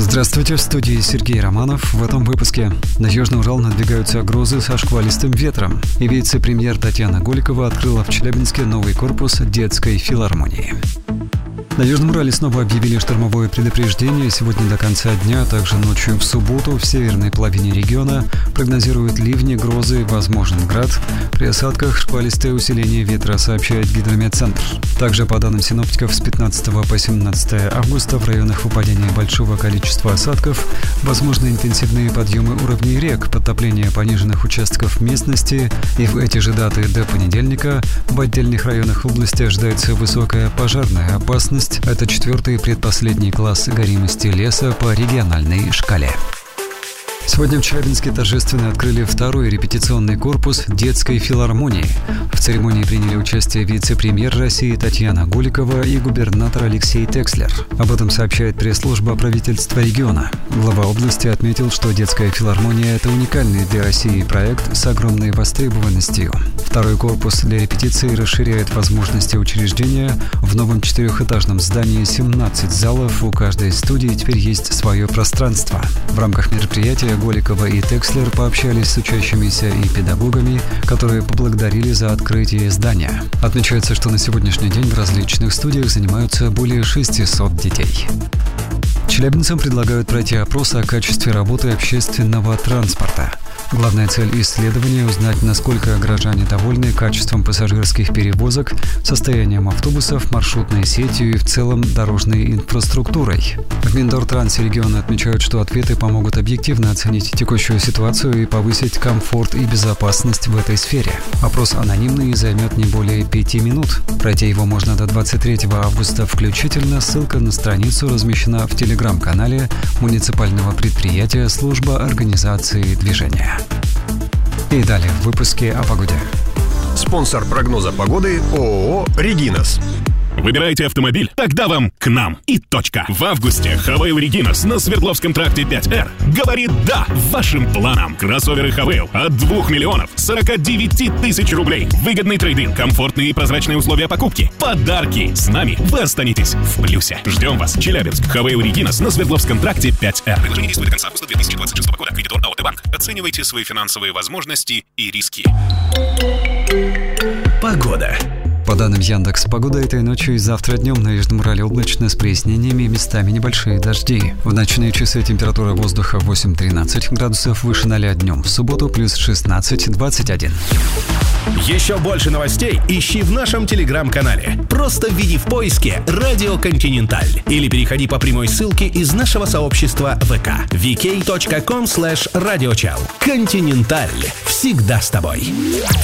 Здравствуйте, в студии Сергей Романов. В этом выпуске. На Южный Урал надвигаются грозы со шквалистым ветром. И вице-премьер Татьяна Голикова открыла в Челябинске новый корпус детской филармонии. На Южном Урале снова объявили штормовое предупреждение. Сегодня до конца дня, а также ночью в субботу в северной половине региона прогнозируют ливни, грозы, возможен град. При осадках шквалистое усиление ветра, сообщает Гидрометцентр. Также, по данным синоптиков, с 15 по 17 августа в районах выпадения большого количества осадков возможны интенсивные подъемы уровней рек, подтопление пониженных участков местности. И в эти же даты до понедельника в отдельных районах области ожидается высокая пожарная опасность. Это 4-й предпоследний класс горимости леса по региональной шкале. Сегодня в Челябинске торжественно открыли второй репетиционный корпус детской филармонии. В церемонии приняли участие вице-премьер России Татьяна Голикова и губернатор Алексей Текслер. Об этом сообщает пресс-служба правительства региона. Глава области отметил, что детская филармония – это уникальный для России проект с огромной востребованностью. Второй корпус для репетиции расширяет возможности учреждения. В новом 4-этажном здании 17 залов, у каждой студии теперь есть свое пространство. В рамках мероприятия Голикова и Текслер пообщались с учащимися и педагогами, которые поблагодарили за открытие здания. Отмечается, что на сегодняшний день в различных студиях занимаются более 600 детей. Челябинцам предлагают пройти опрос о качестве работы общественного транспорта. Главная цель исследования – узнать, насколько горожане довольны качеством пассажирских перевозок, состоянием автобусов, маршрутной сетью и в целом дорожной инфраструктурой. В Минтрансе региона отмечают, что ответы помогут объективно оценить текущую ситуацию и повысить комфорт и безопасность в этой сфере. Опрос анонимный и займет не более 5 минут. Пройти его можно до 23 августа включительно. Ссылка на страницу размещена в телеграм-канале муниципального предприятия «Служба организации движения». И далее в выпуске о погоде. Спонсор прогноза погоды – ООО «Регинас». Выбираете автомобиль? Тогда вам к нам и точка. В августе Хавейл Регинас на Свердловском тракте 5Р говорит «да» вашим планам. Кроссоверы Хавейл от 2 миллионов 49 тысяч рублей. Выгодный трейд-ин, комфортные и прозрачные условия покупки. Подарки. С нами вы останетесь в плюсе. Ждем вас. Челябинск. Хавейл Регинас на Свердловском тракте 5Р. Предложение действует до конца августа 2026 года. Кредитор АОТ Банк. Оценивайте свои финансовые возможности и риски. Погода. По данным Яндекс.Погода, этой ночью и завтра днем на Южном Урале облачно с прояснениями, местами небольшие дожди. В ночные часы температура воздуха 8-13 градусов, выше 0 днем. В субботу плюс 16-21. Еще больше новостей ищи в нашем телеграм-канале. Просто введи в поиске «Радио Континенталь» или переходи по прямой ссылке из нашего сообщества ВК vk.com/radiochal. Континенталь. Всегда с тобой.